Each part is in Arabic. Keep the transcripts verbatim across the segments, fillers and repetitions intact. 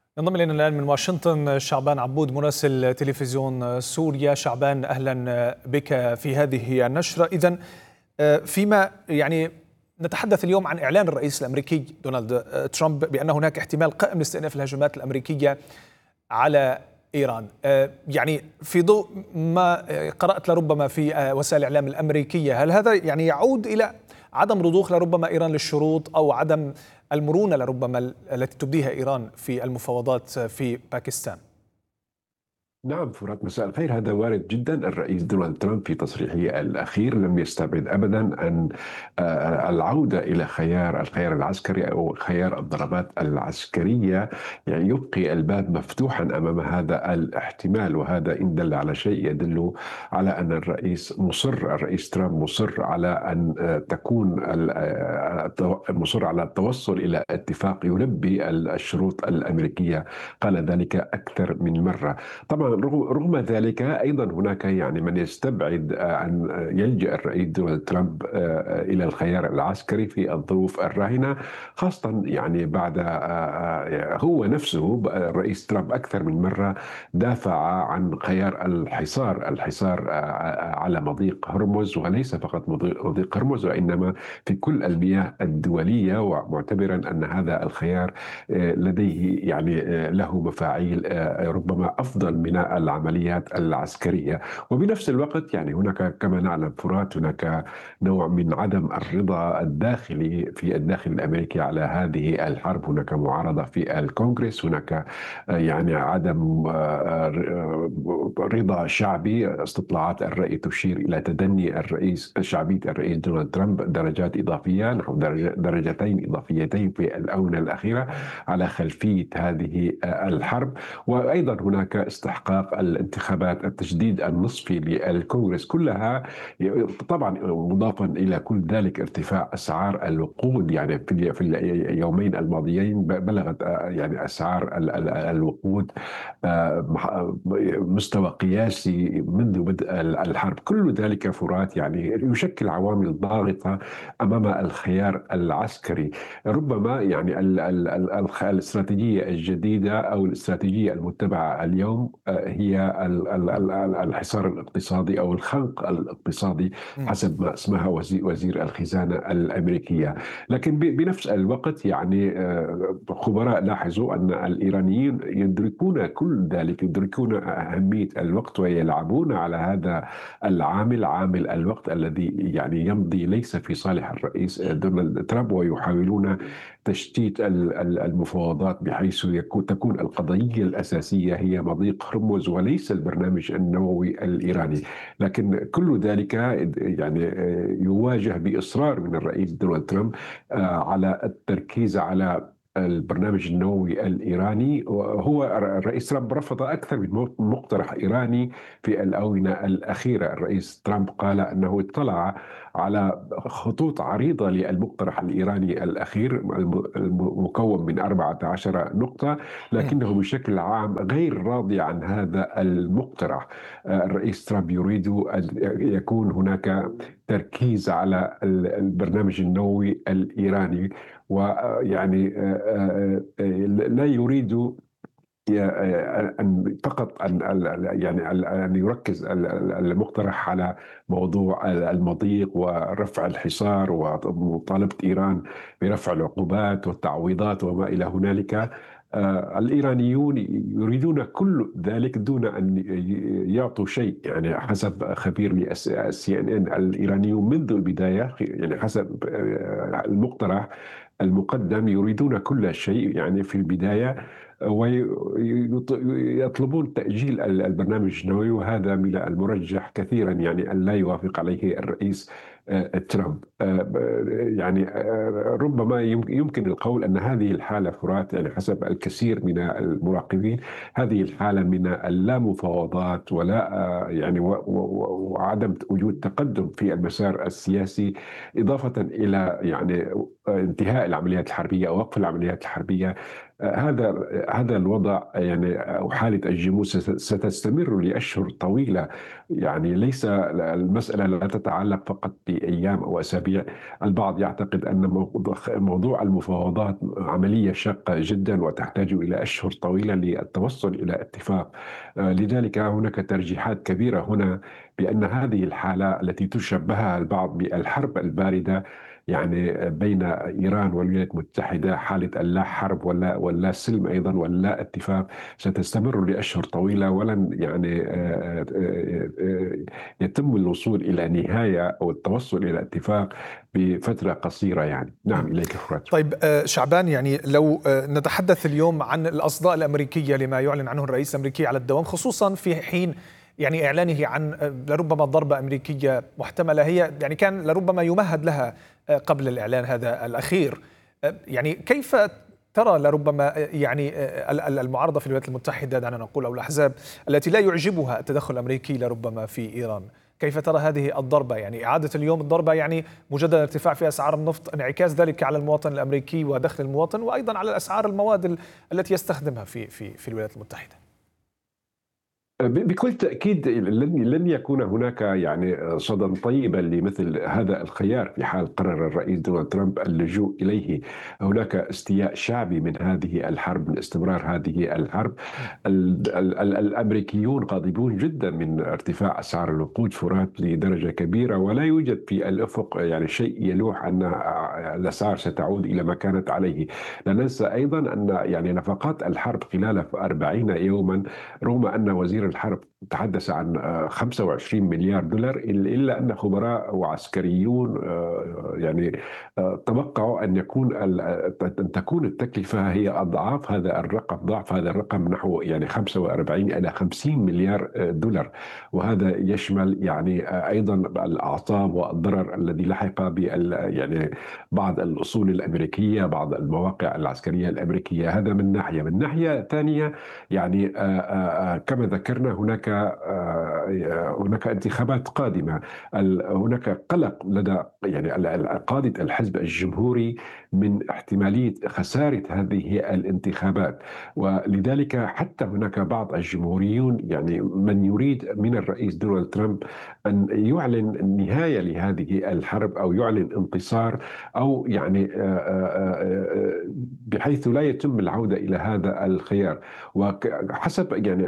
ينضم إلينا الآن من واشنطن شعبان عبود مراسل تلفزيون سوريا. شعبان، أهلا بك في هذه النشرة. إذن فيما يعني نتحدث اليوم عن إعلان الرئيس الأمريكي دونالد ترامب بأن هناك احتمال قائم لاستئناف الهجمات الأمريكية على إيران، يعني في ضوء ما قرأت لربما في وسائل الإعلام الأمريكية، هل هذا يعني يعود إلى عدم رضوخ لربما إيران للشروط أو عدم المرونة لربما التي تبديها إيران في المفاوضات في باكستان؟ نعم فرات، مساء الخير. هذا وارد جدا. الرئيس دونالد ترامب في تصريحه الأخير لم يستبعد أبدا أن آه، العودة إلى خيار الخيار العسكري أو خيار الضربات العسكرية، يعني يبقي الباب مفتوحا أمام هذا الاحتمال. وهذا إن دل على شيء يدل على أن الرئيس مصر الرئيس ترامب مصر على أن آه، تكون آه، مصر على التوصل إلى اتفاق يلبي الشروط الأمريكية. قال ذلك أكثر من مرة. طبعا رغم ذلك أيضا هناك يعني من يستبعد أن يلجأ الرئيس دونالد ترامب إلى الخيار العسكري في الظروف الراهنة، خاصة يعني بعد هو نفسه الرئيس ترامب أكثر من مرة دافع عن خيار الحصار الحصار على مضيق هرمز، وليس فقط مضيق هرمز وإنما في كل المياه الدولية، ومعتبرا أن هذا الخيار لديه يعني له مفاعيل ربما أفضل من العمليات العسكرية. وبنفس الوقت يعني هناك كما نعلم فرات هناك نوع من عدم الرضا الداخلي في الداخل الأمريكي على هذه الحرب. هناك معارضة في الكونغرس، هناك يعني عدم رضا شعبي. استطلاعات الرأي تشير إلى تدني الرئيس شعبية الرئيس دونالد ترامب درجات إضافية، نحو درجتين إضافيتين في الآونة الأخيرة على خلفية هذه الحرب. وأيضا هناك استحقاق الانتخابات التجديد النصفي للكونغرس كلها. طبعا مضافا إلى كل ذلك ارتفاع أسعار الوقود، يعني في في اليومين الماضيين بلغت يعني أسعار الوقود مستوى قياسي منذ بدء الحرب. كل ذلك فرات يعني يشكل عوامل ضاغطة أمام الخيار العسكري. ربما يعني ال ال ال الاستراتيجية الجديدة أو الاستراتيجية المتبعة اليوم هي الحصار الاقتصادي أو الخنق الاقتصادي حسب ما اسمها وزير الخزانة الأمريكية. لكن بنفس الوقت يعني خبراء لاحظوا أن الإيرانيين يدركون كل ذلك، يدركون أهمية الوقت ويلعبون على هذا العامل، عامل الوقت الذي يعني يمضي ليس في صالح الرئيس دونالد ترامب، ويحاولون تشتيت المفاوضات بحيث يكون تكون القضية الأساسية هي مضيق هرمز وليس البرنامج النووي الإيراني. لكن كل ذلك يعني يواجه بإصرار من الرئيس دونالد ترامب على التركيز على البرنامج النووي الإيراني. وهو الرئيس ترامب رفض أكثر من مقترح إيراني في الآونة الأخيرة. الرئيس ترامب قال أنه اطلع على خطوط عريضة للمقترح الإيراني الأخير المكون من أربعة عشر نقطة، لكنه بشكل عام غير راضي عن هذا المقترح. الرئيس ترامب يريد أن يكون هناك تركيز على البرنامج النووي الإيراني، ويعني لا يريد أن فقط أن يعني أن يركز المقترح على موضوع المضيق ورفع الحصار ومطالبة إيران برفع العقوبات والتعويضات وما إلى هنالك. الإيرانيون يريدون كل ذلك دون أن يعطوا شيء. يعني حسب خبير للسي إن إن الإيرانيون منذ البداية يعني حسب المقترح المقدم يريدون كل شيء يعني في البداية، ويطلبون تأجيل البرنامج النووي، وهذا من المرجح كثيرا يعني أن لا يوافق عليه الرئيس ترامب. يعني ربما يمكن القول أن هذه الحالة فرات يعني حسب الكثير من المراقبين هذه الحالة من اللامفاوضات ولا يعني وعدم وجود تقدم في المسار السياسي، إضافة إلى يعني انتهاء العمليات الحربية أو وقف العمليات الحربية، هذا هذا الوضع يعني أو حالة الجمود ستستمر لأشهر طويلة. يعني ليس المسألة لا تتعلق فقط بأيام أو أسابيع. البعض يعتقد أن موضوع موضوع المفاوضات عملية شاقة جدا وتحتاج إلى أشهر طويلة للتوصل إلى اتفاق. لذلك هناك ترجيحات كبيرة هنا بأن هذه الحالة التي تشبهها البعض بالحرب الباردة، يعني بين إيران والولايات المتحدة، حالة اللا حرب ولا ولا سلم أيضا ولا اتفاق، ستستمر لأشهر طويلة ولن يعني آه، آه، آه، يتم الوصول إلى نهاية أو التوصل إلى اتفاق بفترة قصيرة. يعني نعم، إليك فرات. طيب شعبان، يعني لو نتحدث اليوم عن الأصداء الأمريكية لما يعلن عنه الرئيس الأمريكي على الدوام، خصوصا في حين يعني إعلانه عن لربما ضربة أمريكية محتملة، هي يعني كان لربما يمهد لها قبل الإعلان هذا الأخير. يعني كيف ترى لربما يعني المعارضة في الولايات المتحدة، دعنا نقول، أو الأحزاب التي لا يعجبها التدخل الأمريكي لربما في إيران، كيف ترى هذه الضربة؟ يعني إعادة اليوم الضربة يعني مجدد ارتفاع في أسعار النفط، انعكاس ذلك على المواطن الأمريكي ودخل المواطن، وأيضا على أسعار المواد التي يستخدمها في في في الولايات المتحدة. بكل تأكيد لن لن يكون هناك يعني صدى طيبا لمثل هذا الخيار في حال قرر الرئيس دونالد ترامب اللجوء إليه. هناك استياء شعبي من هذه الحرب، من استمرار هذه الحرب. ال ال ال الأمريكيون غاضبون جدا من ارتفاع أسعار الوقود فرات لدرجة كبيرة، ولا يوجد في الأفق يعني شيء يلوح أن الأسعار ستعود إلى ما كانت عليه. لا ننسى أيضا أن يعني نفقات الحرب خلال أربعين يوما، رغم أن وزير الحرب تحدث عن خمسة وعشرين مليار دولار، إلا أن خبراء وعسكريون يعني توقعوا أن يكون أن تكون التكلفة هي أضعاف هذا الرقم، ضعف هذا الرقم، نحو يعني خمسة وأربعين إلى خمسين مليار دولار. وهذا يشمل يعني أيضا الأعطاب والضرر الذي لحق بال يعني بعض الأصول الأمريكية، بعض المواقع العسكرية الأمريكية. هذا من ناحية. من ناحية ثانية يعني كما ذكرنا هناك هناك انتخابات قادمة. هناك قلق لدى يعني قادة الحزب الجمهوري من احتمالية خسارة هذه الانتخابات، ولذلك حتى هناك بعض الجمهوريون يعني من يريد من الرئيس دونالد ترامب أن يعلن نهاية لهذه الحرب أو يعلن انتصار، أو يعني بحيث لا يتم العودة إلى هذا الخيار. وحسب يعني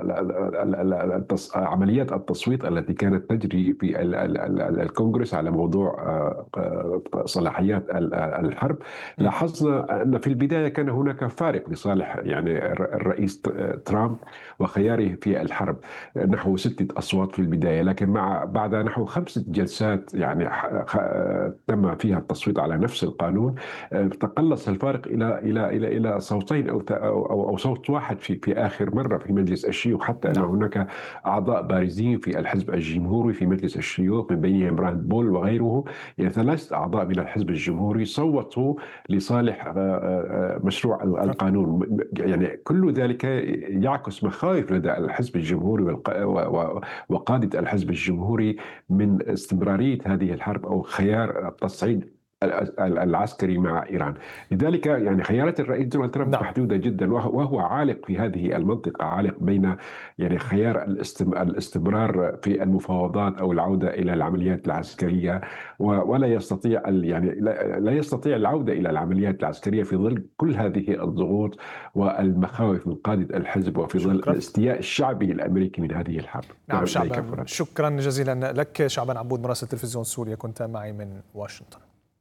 عمليات التصويت التي كانت تجري في الكونغرس على موضوع صلاحيات الحرب، لاحظنا أن في البداية كان هناك فارق لصالح يعني الرئيس ترامب وخياره في الحرب، نحو ستة أصوات في البداية. لكن مع بعد نحو خمسة جلسات يعني تم فيها التصويت على نفس القانون، تقلص الفارق إلى إلى إلى إلى صوتين أو أو أو صوت واحد في في آخر مرة في مجلس الشيوخ، حتى أن هناك أعضاء بارزين في الحزب الجمهوري في مجلس الشيوخ من بينهم راند بول وغيره، يعني ثلاث أعضاء من الحزب الجمهوري صوتوا لصالح مشروع القانون. يعني كل ذلك يعكس مخاوف لدى الحزب الجمهوري وقادة الحزب الجمهوري من استمرارية هذه الحرب أو خيار التصعيد العسكري مع إيران. لذلك يعني خيارات الرئيس دونالد ترامب نعم. محدودة جدا، وهو عالق في هذه المنطقة، عالق بين يعني خيار الاستمرار في المفاوضات أو العودة إلى العمليات العسكرية، ولا يستطيع يعني لا يستطيع العودة إلى العمليات العسكرية في ظل كل هذه الضغوط والمخاوف من قادة الحزب، وفي ظل الاستياء الشعبي الأمريكي من هذه الحرب. نعم شعبان، شكرا جزيلا لك. شعبان عبود، مراسل تلفزيون سوريا، كنت معي من واشنطن.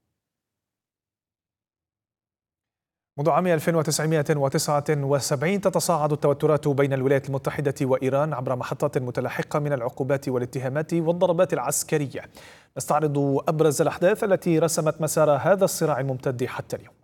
منذ عام ألف وتسعمائة وتسعة وسبعين تتصاعد التوترات بين الولايات المتحدة وإيران عبر محطات متلاحقة من العقوبات والاتهامات والضربات العسكرية. نستعرض أبرز الأحداث التي رسمت مسار هذا الصراع الممتد حتى اليوم.